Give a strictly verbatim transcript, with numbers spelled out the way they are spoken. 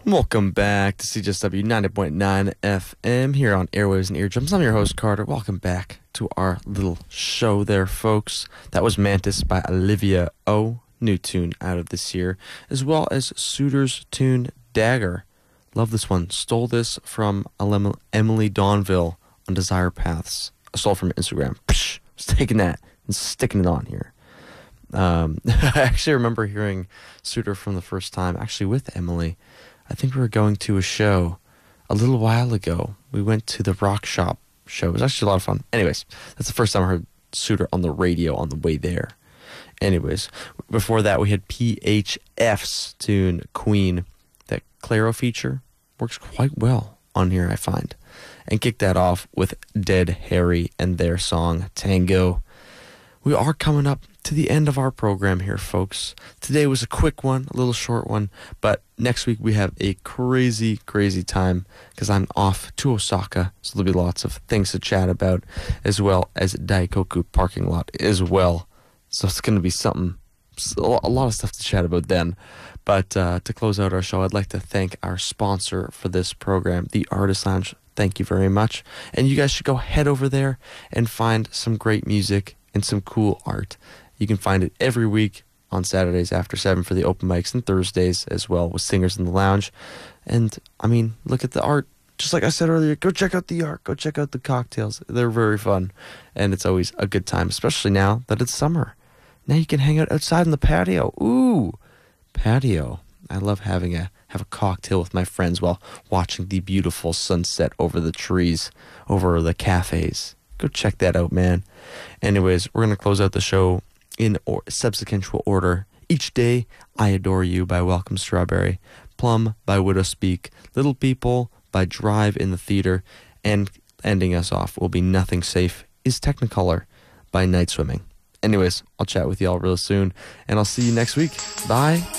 Welcome back to C J S W ninety point nine F M here on Airwaves and Eardrums. I'm your host, Carter. Welcome back to our little show there, folks. That was Mantis by Olivia O, new tune out of this year, as well as Suitor's tune Dagger. Love this one. Stole this from Emily Dawnville on Desire Paths. I stole from Instagram. Psh, was taking that and sticking it on here. Um, I actually remember hearing Suitor from the first time, actually with Emily. I think we were going to a show a little while ago. We went to the Rock Shop show. It was actually a lot of fun. Anyways, that's the first time I heard Suitor on the radio on the way there. Anyways, before that we had P H F's tune Queen. That Clairo feature works quite well on here, I find. And kicked that off with Dead Harry and their song Tango. We are coming up to the end of our program here, folks. Today was a quick one, a little short one, but next week we have a crazy, crazy time because I'm off to Osaka, so there'll be lots of things to chat about, as well as Daikoku parking lot as well. So it's going to be something, a lot of stuff to chat about then. But uh, to close out our show, I'd like to thank our sponsor for this program, the Artist Lounge. Thank you very much. And you guys should go head over there and find some great music and some cool art. You can find it every week on Saturdays after seven for the open mics and Thursdays as well with Singers in the Lounge. And, I mean, look at the art. Just like I said earlier, go check out the art. Go check out the cocktails. They're very fun. And it's always a good time, especially now that it's summer. Now you can hang out outside in the patio. Ooh, patio. I love having a have a cocktail with my friends while watching the beautiful sunset over the trees, over the cafes. Go check that out, man. Anyways, we're going to close out the show in or subsequential order. Each Day, I Adore You by Welcome Strawberry, Plum by Widow Speak, Little People by Drive in the Theater, and ending us off will be Nothing Safe is Technicolor by Night Swimming. Anyways, I'll chat with y'all real soon, and I'll see you next week. Bye.